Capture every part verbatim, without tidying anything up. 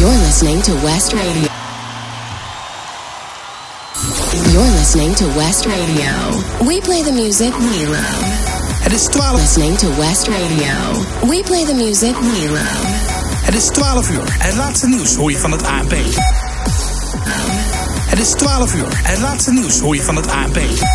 You're listening to West Radio. You're listening to West Radio. We play the music we love. Het is twaalf. Listening to West Radio. We play the music we love. Het is twaalf uur. Het laatste nieuws hoor je van het A N P. Het is twaalf uur. Het laatste nieuws hoor je van het A N P.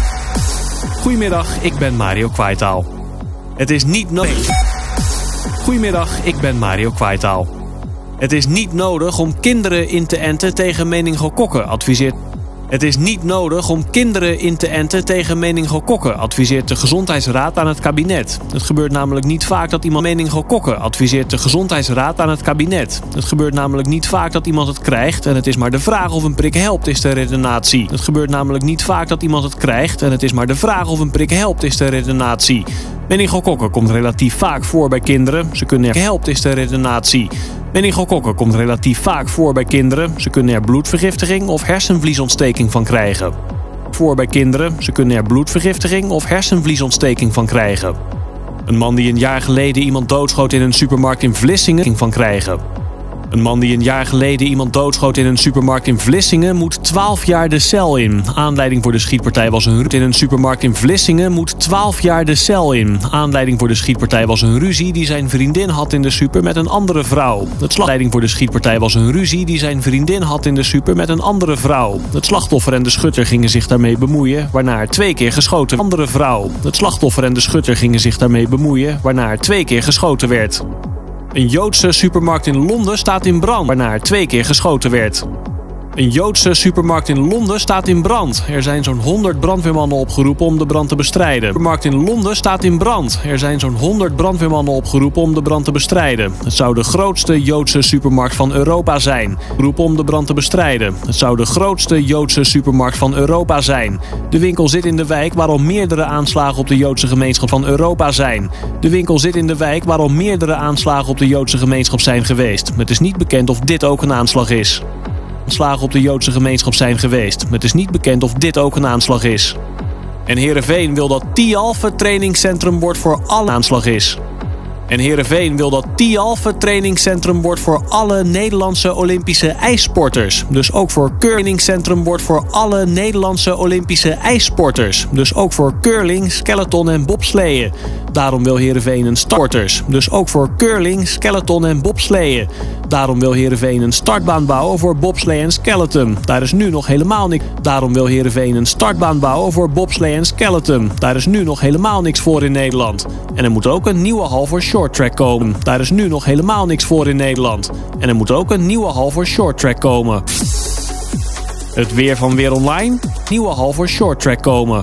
Goedemiddag, ik ben Mario Kwaitaal. Het is niet nodig. Goedemiddag, ik ben Mario Kwaitaal. Het is niet nodig om kinderen in te enten tegen meningokokken, adviseert. Het is niet nodig om kinderen in te enten tegen meningokokken, adviseert de Gezondheidsraad aan het kabinet. Het gebeurt namelijk niet vaak dat iemand meningokokken, adviseert de Gezondheidsraad aan het kabinet. Het gebeurt namelijk niet vaak dat iemand het krijgt en het is maar de vraag of een prik helpt, is de redenatie. Het gebeurt namelijk niet vaak dat iemand het krijgt en het is maar de vraag of een prik helpt, is de redenatie. Meningokokken komt relatief vaak voor bij kinderen. Ze kunnen er helpt, is de redenatie. Meningokokken komt relatief vaak voor bij kinderen. Ze kunnen er bloedvergiftiging of hersenvliesontsteking van krijgen. Voor bij kinderen. Ze kunnen er bloedvergiftiging of hersenvliesontsteking van krijgen. Een man die een jaar geleden iemand doodschoot in een supermarkt in Vlissingen van krijgen. Een man die een jaar geleden iemand doodschoot in een supermarkt in Vlissingen moet twaalf jaar de cel in. Aanleiding voor de schietpartij was een ruzie in een supermarkt in Vlissingen moet twaalf jaar de cel in. Aanleiding voor de schietpartij was een ruzie die zijn vriendin had in de super met een andere vrouw. Het slachtoffer voor de schietpartij was een ruzie die zijn vriendin had in de super met een andere vrouw. Het slachtoffer en de schutter gingen zich daarmee bemoeien, waarna er twee keer geschoten werd. Andere vrouw. Het slachtoffer en de schutter gingen zich daarmee bemoeien, waarna er twee keer geschoten werd. Een Joodse supermarkt in Londen staat in brand, waarna er twee keer geschoten werd. Een Joodse supermarkt in Londen staat in brand. Er zijn zo'n honderd brandweermannen opgeroepen om de brand te bestrijden. De supermarkt in Londen staat in brand. Er zijn zo'n honderd brandweermannen opgeroepen om de brand te bestrijden. Het zou de grootste Joodse supermarkt van Europa zijn. Roepen om de brand te bestrijden. Het zou de grootste Joodse supermarkt van Europa zijn. De winkel zit in de wijk waar al meerdere aanslagen op de Joodse gemeenschap van Europa zijn. De winkel zit in de wijk waar al meerdere aanslagen op de Joodse gemeenschap zijn geweest. Het is niet bekend of dit ook een aanslag is. Aanslagen op de Joodse gemeenschap zijn geweest. Het is niet bekend of dit ook een aanslag is. En Heerenveen wil dat Tialf het trainingscentrum wordt voor alle aanslag is. En Heerenveen wil dat Tialf het trainingscentrum wordt voor alle Nederlandse Olympische ijssporters. Dus ook voor curlingcentrum wordt voor alle Nederlandse Olympische ijssporters. Dus ook voor curling, skeleton en bobsleeën. Daarom wil Heerenveen een starters. Dus ook voor curling, skeleton en bobsleeën. Daarom wil Heerenveen een startbaan bouwen voor bobslee en skeleton. Daar is nu nog helemaal niks. Daarom wil Heerenveen een startbaan bouwen voor bobslee en skeleton. Daar is nu nog helemaal niks voor in Nederland. En er moet ook een nieuwe hal voor shorttrack komen. Daar is nu nog helemaal niks voor in Nederland. En er moet ook een nieuwe hal voor shorttrack komen. Het weer van Weer Online. Nieuwe hal voor shorttrack komen.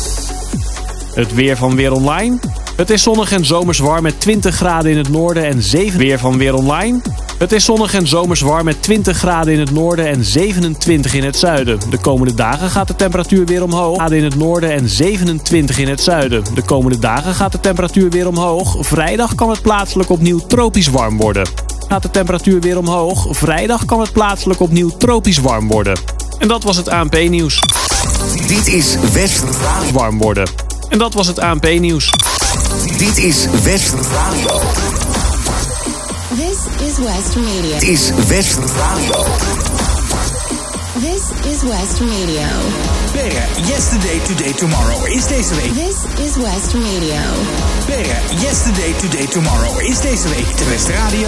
Het weer van Weer Online. Het is zonnig en zomers warm met twintig graden in het noorden en zeven. Weer van Weer Online. Het is zonnig en zomers warm met twintig graden in het noorden en zevenentwintig in het zuiden. De komende dagen gaat de temperatuur weer omhoog. Graden in het noorden en zevenentwintig in het zuiden. De komende dagen gaat de temperatuur weer omhoog. Vrijdag kan het plaatselijk opnieuw tropisch warm worden. Gaat de temperatuur weer omhoog. Vrijdag kan het plaatselijk opnieuw tropisch warm worden. En dat was het A N P-nieuws. Dit is West Radio. Warm worden. En dat was het A N P-nieuws. Dit is West Radio. This is West Radio. Dit is West Radio. This is West Radio. Beren, Yesterday, Today, Tomorrow is deze week. This is West Radio. Beren, Yesterday, Today, Tomorrow is deze week de West Radio.